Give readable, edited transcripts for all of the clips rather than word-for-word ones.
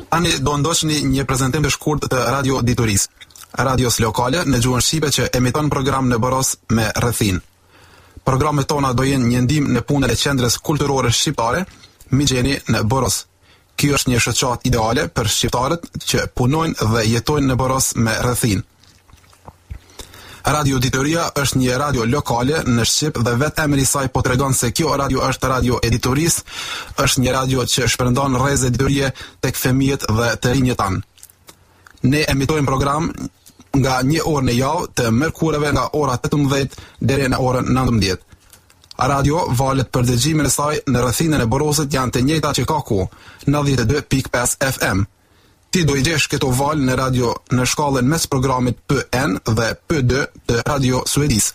Tani do ndoshni një prezantim të shkurt të Radio Dituris, radios lokale në gjuhën shqipe që emiton program në Boros me rrethin. Programet tona do jenë një ndihmë në punën e qendrës kulturore shqiptare, Migjeni në Boros. Ky është një shoqat ideale për shqiptarët që punojnë dhe jetojnë në Boros me rrethin. Radio Ditoria është një radio lokale në Shqip dhe vetë emri i saj po tregon se kjo radio është radio editoris, është një radio që shpërndan rrezë editorie tek fëmijët dhe të rinjët tanë. Ne emitojmë program nga një orë në javë të mërkureve nga ora 18 deri në orën 19. Radio valet për dëgjimin e saj në rrethinën e Borosit janë të njëjta që ka ku, 92.5 FM. Ti do i gjesh këto valë në radio në shkallën mes programit P1 dhe P2 të Radio Suedis.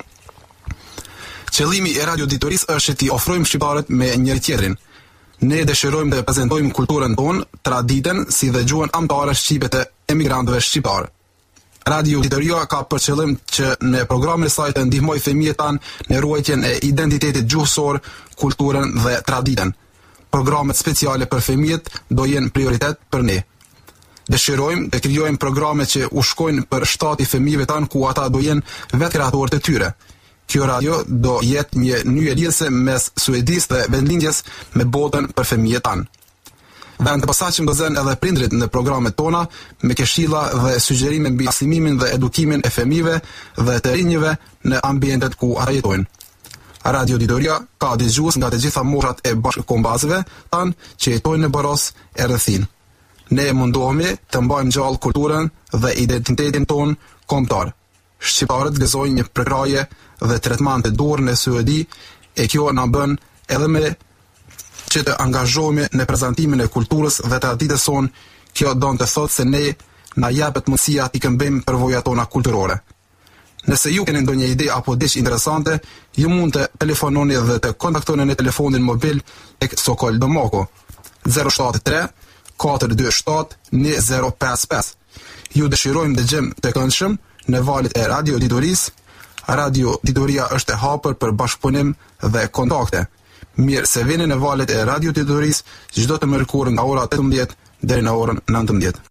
Qëllimi i Radio Ditoris është që ti ofrojmë shqiptarët me njëri tjetrin. Ne dëshirojmë të prezantojmë kulturën tonë, traditën si dhe gjuhën amtare shqipe të emigrantëve shqiptarë. Radio Ditoria ka për qëllim që në programin e saj të ndihmojë fëmijët tanë në ruajtjen e identitetit gjuhësor, kulturën dhe traditën. Programet speciale për fëmijët do jenë prioritet për ne. Dëshirojmë të krijojmë programe që u shkojnë për shtati fëmijëve tanë ku ata do jenë vetë kreatorët e tyre. Kjo radio do jetë një nyje lidhëse mes Suedis dhe vendlindjes me botën për fëmijët tanë. Vend të posaçëm do zënë edhe prindrit në programet tona me këshilla dhe sugjerime mbi arsimimin dhe edukimin e fëmijëve dhe të rinjve në ambientet ku ata jetojnë. Radio Ditoria ka dëgjues nga të gjitha moshat e bashkëkombëtare tanë që jetojnë në Boros e rrethin. Ne mundohemi të mbajmë gjallë kulturën dhe identitetin ton kombëtar. Shqiptarët gëzojnë një përkraje dhe tretman të dorë në Suedi e kjo na bën edhe me që të angazhohemi në prezantimin e kulturës dhe traditës sonë. Kjo don të thotë se ne na japet mundësia t'i këmbejmë përvojat tona kulturore. Nëse ju keni ndonjë ide apo diçka interesante, ju mund të telefononi dhe të kontaktoni në telefonin mobil tek Sokol Domoko 073 427 2055. Ju dëshirojmë dëgjem të këndshëm në valët e Radio Ditoris. Radio Ditoria është e hapur për bashkëpunim dhe kontakte. Mirë se vini në valët e Radio Ditoris çdo të mërkurë nga ora 18 deri në orën 19.